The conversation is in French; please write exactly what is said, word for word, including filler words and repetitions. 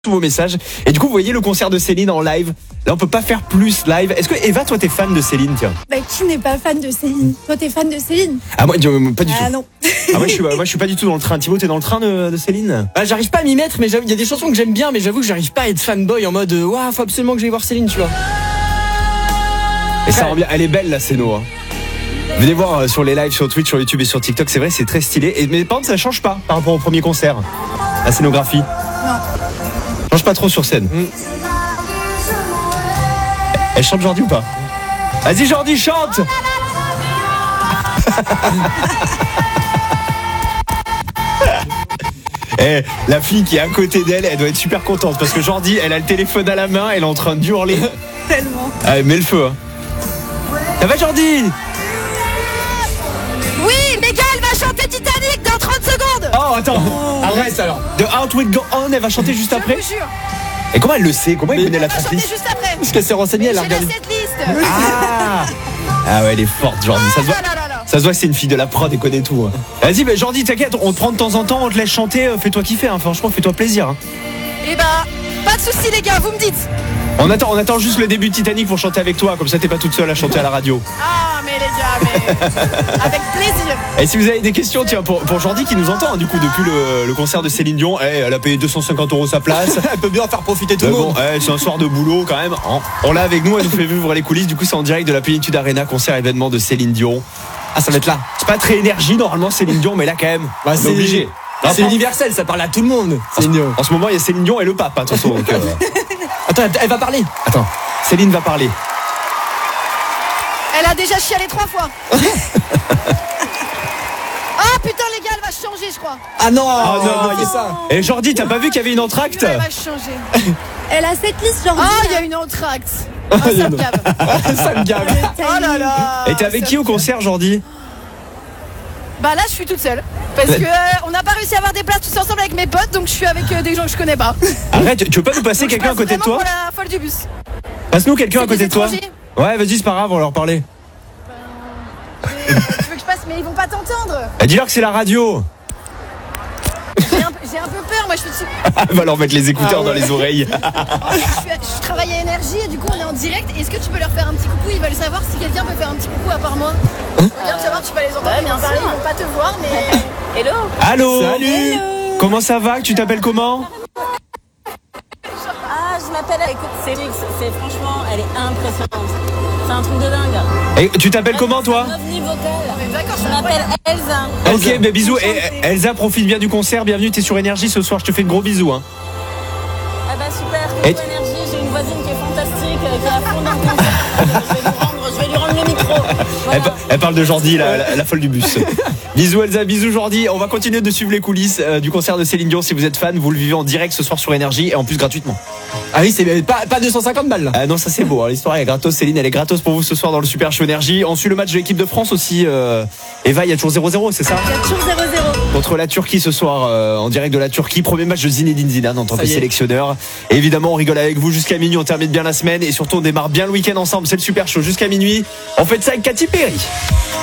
tous vos messages. Et du coup, vous voyez le concert de Céline en live. Là, on peut pas faire plus live. Est-ce que Eva, toi, t'es fan de Céline, tiens? Bah, qui n'est pas fan de Céline? Toi, t'es fan de Céline? Ah, moi, euh, pas du Ah tout. non. Ah, moi, je suis, moi, je suis pas du tout dans le train. Thibaut, t'es dans le train de, de Céline? Bah, j'arrive pas à m'y mettre, mais il y a des chansons que j'aime bien, mais j'avoue que j'arrive pas à être fanboy en mode waouh, wow, faut absolument que j'aille voir Céline, tu vois. Et ça rend bien. Elle est belle, la Céno. Hein. Venez voir euh, sur les lives sur Twitch, sur YouTube et sur TikTok. C'est vrai, c'est très stylé. Et, mais par contre, ça change pas par rapport au premier concert. La scénographie. Non. Change pas trop sur scène. Mm. Elle chante Jordi ou pas? Vas-y Jordi, chante. Eh, la fille qui est à côté d'elle, elle doit être super contente parce que Jordi, elle a le téléphone à la main, elle est en train d'hurler. Tellement. Allez, mets le feu. Hein. Ça va Jordi? Oui, Megan, elle va chanter Titanic dans trente secondes. Oh attends, oh, arrête alors. The Heart Will Go On, elle va chanter juste après. Je vous jure. Et comment elle le sait? Comment elle connaît la Elle va chanter tracklist? juste après. Parce qu'elle s'est renseignée, elle a J'ai la regardé. setlist. Ah Ah ouais, elle est forte Jordi. Ça se voit, Ah là là là. ça se voit que c'est une fille de la prod et connaît tout. Hein. Vas-y, bah, Jordi, t'inquiète, on te prend de temps en temps, on te laisse chanter, euh, fais-toi kiffer. Hein. Franchement, fais-toi plaisir. Hein. Eh bah, pas de soucis les gars, vous me dites. On attend, on attend juste le début de Titanic pour chanter avec toi, comme ça t'es pas toute seule à chanter à la radio. Ah mais les gars, mais avec plaisir. Et si vous avez des questions, tiens, pour, pour Jordi qui nous entend, hein, du coup, depuis le, le concert de Céline Dion, eh, elle a payé deux cent cinquante euros sa place. Elle peut bien faire profiter tout Mais le bon, monde. eh, c'est un soir de boulot quand même. On, on l'a avec nous, elle nous fait vivre les coulisses. Du coup, c'est en direct de la Plénitude Arena, concert événement de Céline Dion. Ah, ça va être là. C'est pas très énergie normalement Céline Dion, mais là quand même, Bah, on est c'est obligé. Ah, c'est universel, ça parle à tout le monde. Céline Dion. En ce moment, il y a Céline Dion et le pape, attention. Donc, euh... Attends, elle va parler. Attends, Céline va parler. Elle a déjà chialé trois fois. Ah putain les gars, elle va changer je crois. Ah non, Ah non, non, non. ça. Et Jordi, t'as pas vu qu'il y avait une entracte? Elle va changer. Elle a cette liste, genre. Ah, il y a une entracte. Ah, ça me gave. Ça me gave. Oh là là. Et t'es avec qui au concert, Jordi? Bah là, je suis toute seule. Parce que euh, on n'a pas réussi à avoir des places tous ensemble avec mes potes, donc je suis avec euh, des gens que je connais pas. Arrête, tu veux pas nous passer Donc, je quelqu'un à passe côté de vraiment toi? pour la folle du bus. Passe-nous quelqu'un à C'est côté des de toi. étrangers. Ouais, vas-y, c'est pas grave, on va leur parler. Et, euh, tu veux que je passe, mais ils vont pas t'entendre. Eh, dis-leur que c'est la radio. J'ai un, j'ai un peu peur, moi je, suis, Elle va leur mettre les écouteurs Ah ouais. dans les oreilles. je, suis- je travaille à Énergie et du coup on est en direct. Est-ce que tu peux leur faire un petit coucou? Ils veulent savoir si quelqu'un peut faire un petit coucou à part moi. Regarde, tu vas voir, tu vas les entendre. Ouais, bien parler, sûr. ils vont pas te voir, mais. Hello. Allô. Salut. Comment ça va? Tu t'appelles comment? Ah, je m'appelle. Écoute, Célix, c'est franchement, elle est impressionnante. C'est un truc de dingue. Et tu t'appelles comment toi? Un ovni vocal. D'accord, Je m'appelle Elsa. Ok, mais bisous. Et Elsa, profite bien du concert. Bienvenue, t'es sur Énergie ce soir. Je te fais de gros bisous. Hein. Ah bah super. Et- Coucou Énergie, j'ai une voisine qui est fantastique, euh, qui est à fond dans le concert. Je vais lui rendre, je vais lui rendre le micro. Voilà. Elle, pa- elle parle de Jordi, la, la, la folle du bus. Bisous Elsa, bisous Jordi. On va continuer de suivre les coulisses euh, du concert de Céline Dion. Si vous êtes fan, vous le vivez en direct ce soir sur Énergie et en plus gratuitement. Ah oui, c'est pas, pas deux cent cinquante balles là. Ah non, ça c'est beau. Hein. L'histoire est gratos. Céline, elle est gratos pour vous ce soir dans le Super Show Énergie. On suit le match de l'équipe de France aussi. Euh... Eva, il y a toujours zéro zéro, c'est ça? Il y a toujours zéro zéro. Contre la Turquie ce soir, euh, en direct de la Turquie. Premier match de Zinedine Zidane en tant Ça que y est. sélectionneur. Et évidemment, on rigole avec vous jusqu'à minuit. On termine bien la semaine et surtout on démarre bien le week-end ensemble. C'est le Super Show jusqu'à minuit. On fait ça avec Katy Perry.